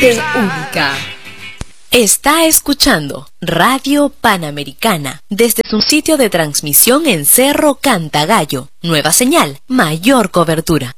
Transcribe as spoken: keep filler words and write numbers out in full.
Gente única. Está escuchando Radio Panamericana desde su sitio de transmisión en Cerro Cantagallo. Nueva señal, mayor cobertura.